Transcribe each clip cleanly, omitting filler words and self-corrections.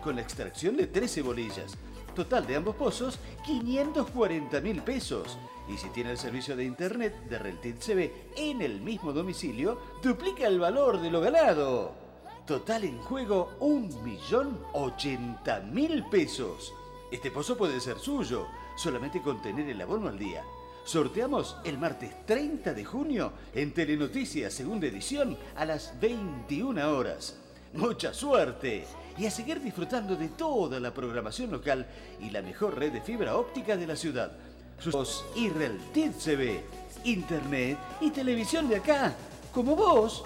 con la extracción de 13 bolillas. Total de ambos pozos, 540.000 pesos. Y si tiene el servicio de internet de Reltic CB en el mismo domicilio, duplica el valor de lo ganado. Total en juego, 1.080.000 pesos. Este pozo puede ser suyo, solamente con tener el abono al día. Sorteamos el martes 30 de junio en Telenoticias, segunda edición, a las 21 horas. ¡Mucha suerte! Y a seguir disfrutando de toda la programación local y la mejor red de fibra óptica de la ciudad. Sus y Reltic CB, internet y televisión de acá, como vos.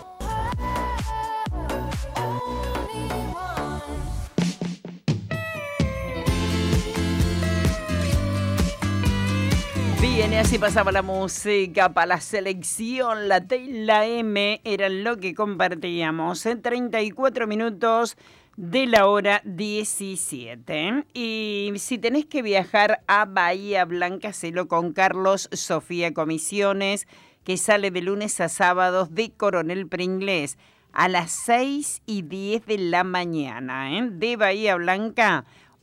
Bien, y así pasaba la música para la selección, la T y la M era lo que compartíamos en 34 minutos de la hora 17. Y si tenés que viajar a Bahía Blanca, hacelo con Carlos Sofía Comisiones, que sale de lunes a sábados de Coronel Pringles a las 6:10 de la mañana, de Bahía Blanca.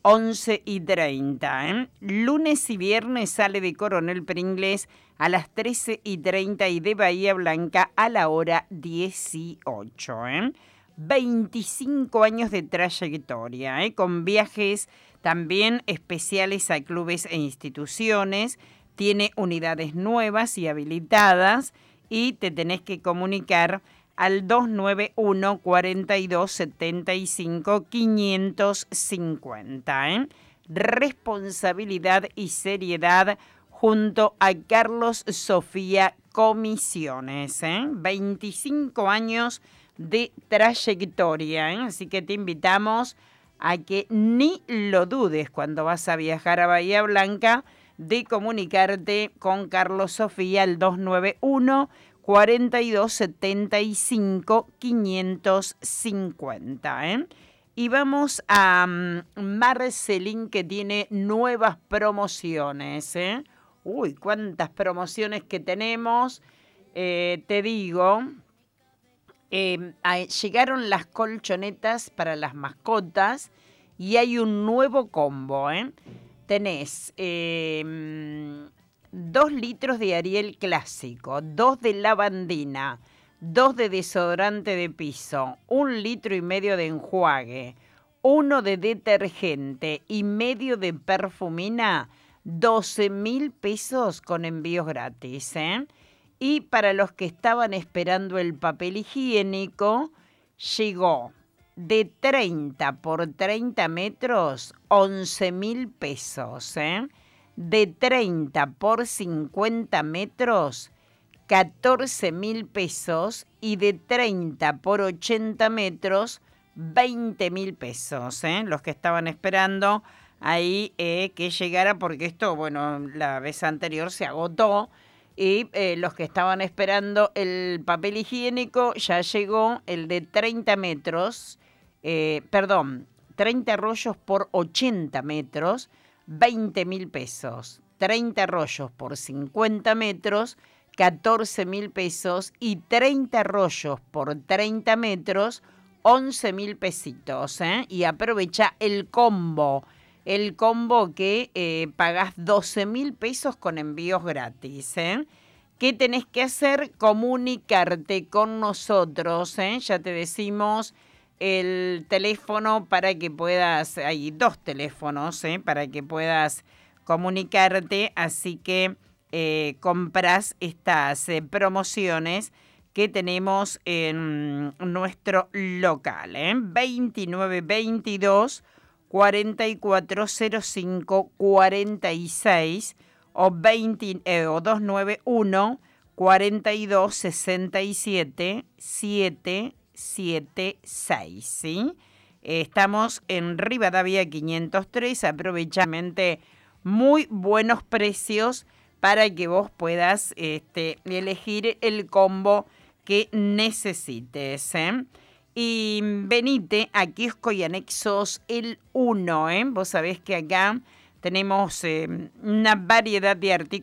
11:30. Lunes y viernes sale de Coronel Pringles a las 13:30 y de Bahía Blanca a la hora 18. 25 años de trayectoria, con viajes también especiales a clubes e instituciones. Tiene unidades nuevas y habilitadas y te tenés que comunicar al 291 42 75 550. Responsabilidad y seriedad junto a Carlos Sofía Comisiones. 25 años de trayectoria. Así que te invitamos a que ni lo dudes cuando vas a viajar a Bahía Blanca de comunicarte con Carlos Sofía al 291 42 75 550. Y vamos a Marcelín, que tiene nuevas promociones. Uy, cuántas promociones que tenemos. Te digo, llegaron las colchonetas para las mascotas y hay un nuevo combo. Tenés 2 litros de Ariel clásico, 2 de lavandina, 2 de desodorante de piso, 1,5 litros de enjuague, 1 de detergente y medio de perfumina, 12.000 pesos con envíos gratis. Y para los que estaban esperando el papel higiénico, llegó de 30 por 30 metros, 11.000 pesos. De 30 por 50 metros, 14.000 pesos. Y de 30 por 80 metros, 20.000 pesos. Los que estaban esperando ahí que llegara, porque esto, bueno, la vez anterior se agotó. Y los que estaban esperando el papel higiénico, ya llegó el de 30 metros, 30 rollos por 80 metros, 20.000 pesos. 30 rollos por 50 metros, 14.000 pesos. Y 30 rollos por 30 metros, 11.000 pesitos. Y aprovecha el combo. El combo que pagás 12.000 pesos con envíos gratis. ¿Qué tenés que hacer? Comunicarte con nosotros. Ya te decimos el teléfono para que puedas, hay 2 teléfonos para que puedas comunicarte. Así que compras estas promociones que tenemos en nuestro local. 2922 4405 46 o 291 42 67 776, ¿sí? Estamos en Rivadavia 503, aprovechamente muy buenos precios para que vos puedas elegir el combo que necesites. Y venite a Kiosco y Anexos el 1. Vos sabés que acá tenemos una variedad de artículos